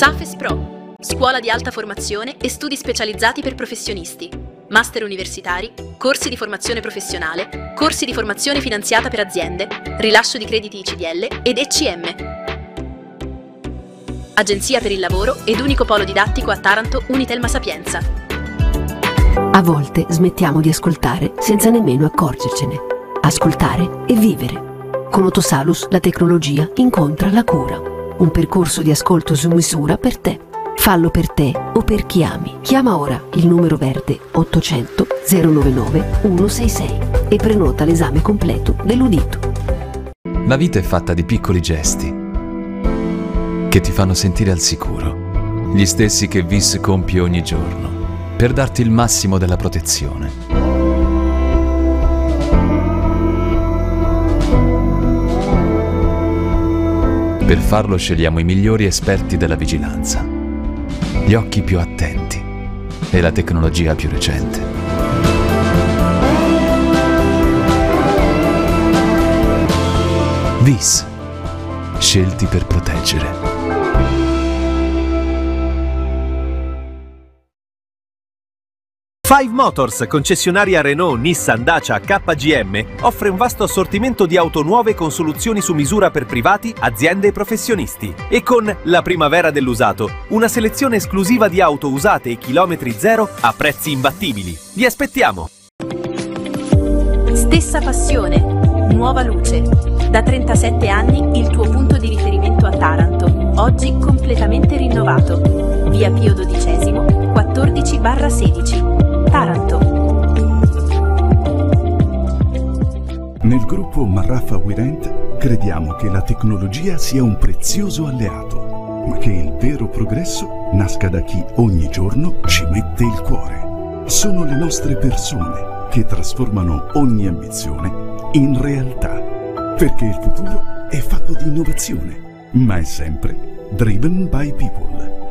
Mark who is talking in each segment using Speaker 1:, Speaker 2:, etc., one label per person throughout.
Speaker 1: Safes Pro, scuola di alta formazione e studi specializzati per professionisti, master universitari, corsi di formazione professionale, corsi di formazione finanziata per aziende, rilascio di crediti ICDL ed ECM. Agenzia per il lavoro ed unico polo didattico a Taranto Unitelma Sapienza.
Speaker 2: A volte smettiamo di ascoltare senza nemmeno accorgercene. Ascoltare e vivere. Con Otosalus la tecnologia incontra la cura. Un percorso di ascolto su misura per te. Fallo per te o per chi ami. Chiama ora il numero verde 800 099 166 e prenota l'esame completo dell'udito.
Speaker 3: La vita è fatta di piccoli gesti che ti fanno sentire al sicuro. Gli stessi che VIS compie ogni giorno per darti il massimo della protezione. Per farlo scegliamo i migliori esperti della vigilanza, gli occhi più attenti e la tecnologia più recente. VIS, scelti per proteggere.
Speaker 4: Five Motors, concessionaria Renault, Nissan, Dacia, KGM, offre un vasto assortimento di auto nuove con soluzioni su misura per privati, aziende e professionisti. E con la primavera dell'usato, una selezione esclusiva di auto usate e chilometri zero a prezzi imbattibili. Vi aspettiamo!
Speaker 1: Stessa passione, nuova luce. Da 37 anni il tuo punto di riferimento a Taranto, oggi completamente rinnovato. Via Pio XII, 14/16. Taranto.
Speaker 5: Nel gruppo Marraffa Wirent crediamo che la tecnologia sia un prezioso alleato, ma che il vero progresso nasca da chi ogni giorno ci mette il cuore. Sono le nostre persone che trasformano ogni ambizione in realtà, perché il futuro è fatto di innovazione, ma è sempre driven by people.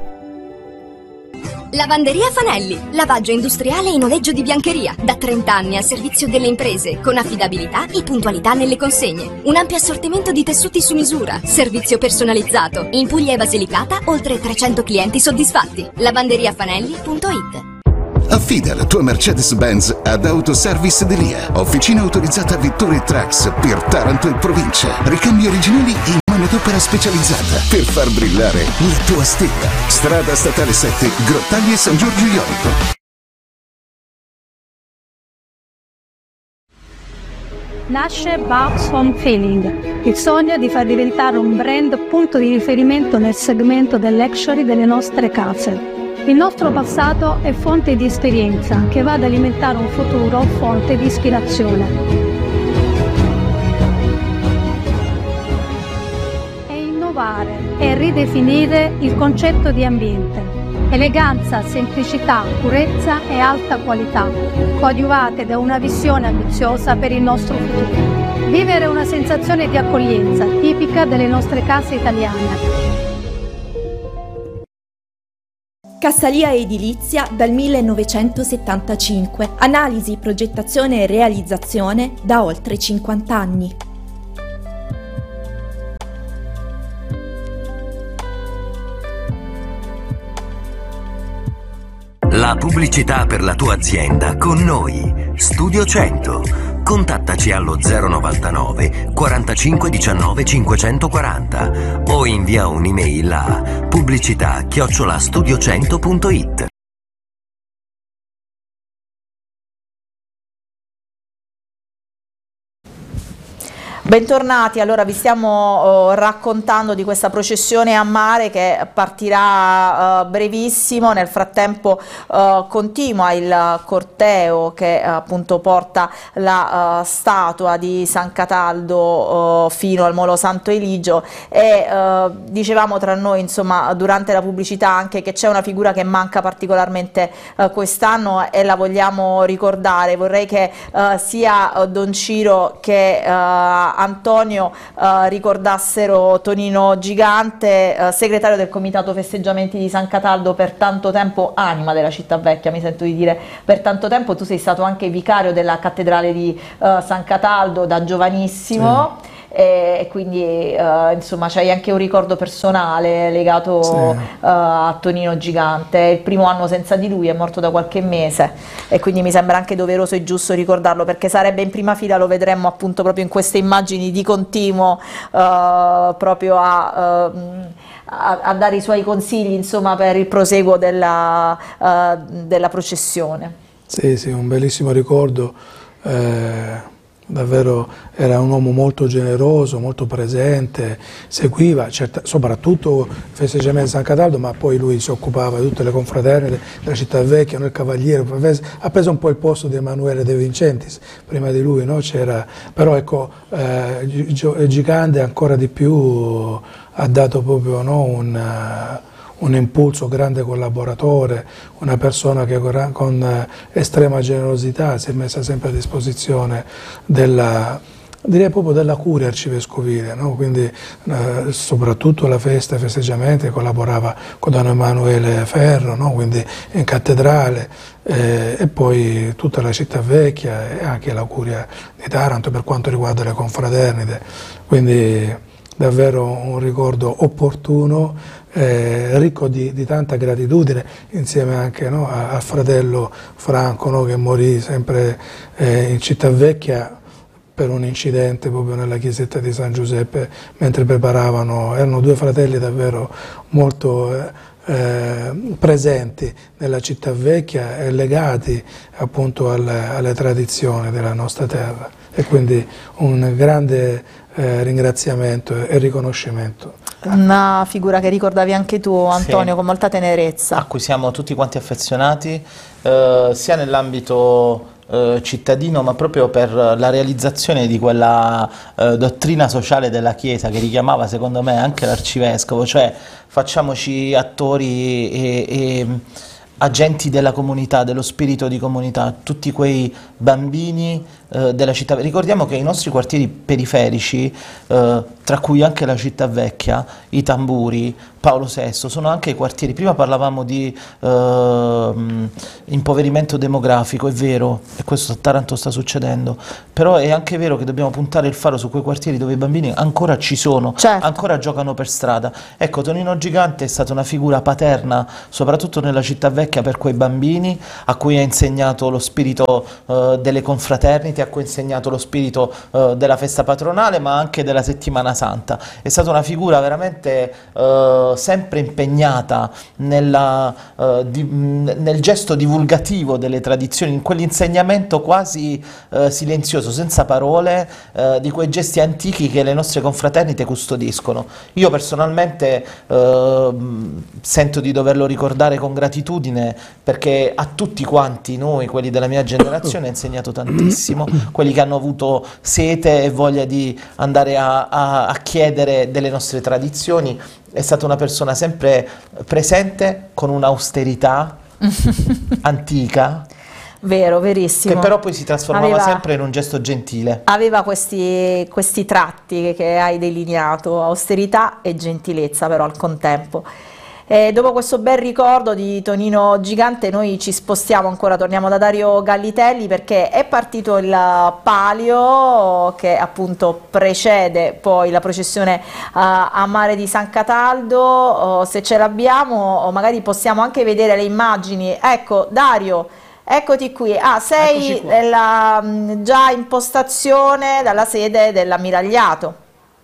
Speaker 6: Lavanderia Fanelli, lavaggio industriale e noleggio di biancheria, da 30 anni al servizio delle imprese, con affidabilità e puntualità nelle consegne. Un ampio assortimento di tessuti su misura, servizio personalizzato. In Puglia e Basilicata, oltre 300 clienti soddisfatti. lavanderiafanelli.it.
Speaker 7: Affida la tua Mercedes-Benz ad Autoservice Delia, officina autorizzata Vetture Trucks per Taranto e provincia. Ricambi originali in manodopera specializzata per far brillare la tua stella. Strada statale 7, Grottaglie San Giorgio Ionico.
Speaker 8: Nasce Babs Home Feeling, il sogno di far diventare un brand punto di riferimento nel segmento del luxury delle nostre case. Il nostro passato è fonte di esperienza che va ad alimentare un futuro fonte di ispirazione. E innovare e ridefinire il concetto di ambiente. Eleganza, semplicità, purezza e alta qualità, coadiuvate da una visione ambiziosa per il nostro futuro. Vivere una sensazione di accoglienza tipica delle nostre case italiane.
Speaker 9: Cassalia Edilizia dal 1975. Analisi, progettazione e realizzazione da oltre 50 anni.
Speaker 10: La pubblicità per la tua azienda con noi. Studio 100. Contattaci allo 099 45 19 540 o invia un'email a pubblicità@studio100.it.
Speaker 11: Bentornati, allora vi stiamo raccontando di questa processione a mare che partirà brevissimo. Nel frattempo continua il corteo che appunto porta la statua di San Cataldo fino al Molo Santo Eligio e dicevamo tra noi insomma durante la pubblicità anche che c'è una figura che manca particolarmente quest'anno e la vogliamo ricordare. Vorrei che sia Don Ciro che Antonio ricordassero Tonino Gigante, segretario del Comitato Festeggiamenti di San Cataldo per tanto tempo, anima della città vecchia, mi sento di dire, per tanto tempo. Tu sei stato anche vicario della cattedrale di San Cataldo da giovanissimo. Sì. e quindi insomma c'hai anche un ricordo personale legato a Tonino Gigante. Il primo anno senza di lui, è morto da qualche mese e quindi mi sembra anche doveroso e giusto ricordarlo, perché sarebbe in prima fila, lo vedremmo appunto proprio in queste immagini di continuo, proprio a dare i suoi consigli, insomma, per il proseguo della processione.
Speaker 12: Sì, un bellissimo ricordo, davvero era un uomo molto generoso, molto presente, seguiva soprattutto il festeggiamento di San Cataldo, ma poi lui si occupava di tutte le confraternite della città vecchia, il Cavaliere, ha preso un po' il posto di Emanuele De Vincentis, prima di lui, no? Però ecco, Gigante ancora di più ha dato proprio, no, un impulso, grande collaboratore, una persona che con estrema generosità si è messa sempre a disposizione direi proprio della curia arcivescovile, no? Quindi soprattutto alla festa e ai festeggiamenti collaborava con Don Emanuele Ferro, no? Quindi in cattedrale, e poi tutta la città vecchia e anche la curia di Taranto per quanto riguarda le confraternite, quindi davvero un ricordo opportuno, ricco di tanta gratitudine, insieme anche, no, al fratello Franco, no, che morì sempre in città vecchia per un incidente proprio nella chiesetta di San Giuseppe mentre preparavano. Erano due fratelli davvero molto presenti nella città vecchia e legati appunto alle tradizioni della nostra terra, e quindi un grande ringraziamento e riconoscimento.
Speaker 11: Una figura che ricordavi anche tu, Antonio, con molta tenerezza.
Speaker 13: A cui siamo tutti quanti affezionati, sia nell'ambito cittadino, ma proprio per la realizzazione di quella dottrina sociale della Chiesa che richiamava secondo me anche l'Arcivescovo, cioè facciamoci attori e agenti della comunità, dello spirito di comunità, tutti quei bambini della città. Ricordiamo che i nostri quartieri periferici, tra cui anche la città vecchia, i Tamburi, Paolo VI, sono anche i quartieri. Prima parlavamo di impoverimento demografico, è vero, e questo a Taranto sta succedendo, però è anche vero che dobbiamo puntare il faro su quei quartieri dove i bambini ancora ci sono, ancora giocano per strada. Ecco, Tonino Gigante è stata una figura paterna, soprattutto nella città vecchia, per quei bambini, a cui ha insegnato lo spirito delle confraternite, a cui ha insegnato lo spirito della festa patronale, ma anche della settimana santa. È stata una figura veramente sempre impegnata nel gesto divulgativo delle tradizioni, in quell'insegnamento quasi silenzioso, senza parole, di quei gesti antichi che le nostre confraternite custodiscono. Io personalmente sento di doverlo ricordare con gratitudine, perché a tutti quanti noi, quelli della mia generazione, ha insegnato tantissimo, quelli che hanno avuto sete e voglia di andare a chiedere delle nostre tradizioni. È stata una persona sempre presente, con un'austerità antica,
Speaker 11: vero, verissimo,
Speaker 13: che però poi si trasformava sempre in un gesto gentile.
Speaker 11: Aveva questi tratti che hai delineato, austerità e gentilezza però al contempo. E dopo questo bel ricordo di Tonino Gigante noi ci spostiamo ancora, torniamo da Dario Gallitelli, perché è partito il palio che appunto precede poi la processione a Mare di San Cataldo. Se ce l'abbiamo magari possiamo anche vedere le immagini. Ecco Dario, eccoti qui. Sei già in postazione dalla sede dell'ammiragliato.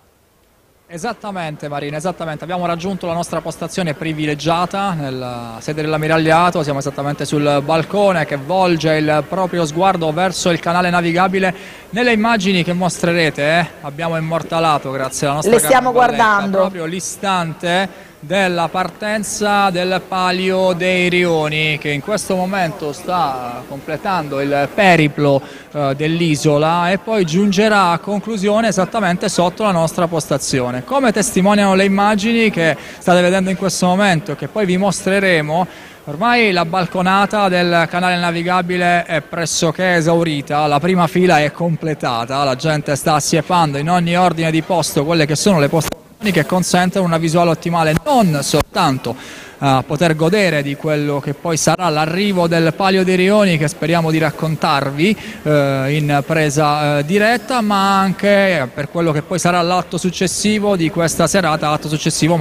Speaker 14: Esattamente Marina, esattamente, abbiamo raggiunto la nostra postazione privilegiata nella sede dell'ammiragliato, siamo esattamente sul balcone che volge il proprio sguardo verso il canale navigabile. Nelle immagini che mostrerete abbiamo immortalato, grazie alla nostra
Speaker 11: le stiamo guardando,
Speaker 14: proprio l'istante della partenza del palio dei Rioni, che in questo momento sta completando il periplo dell'isola e poi giungerà a conclusione esattamente sotto la nostra postazione. Come testimoniano le immagini che state vedendo in questo momento e che poi vi mostreremo, ormai la balconata del canale navigabile è pressoché esaurita, la prima fila è completata, la gente sta assiepando in ogni ordine di posto quelle che sono le postazioni che consentono una visuale ottimale non soltanto poter godere di quello che poi sarà l'arrivo del Palio dei Rioni, che speriamo di raccontarvi in presa diretta, ma anche per quello che poi sarà l'atto successivo di questa serata, l'atto successivo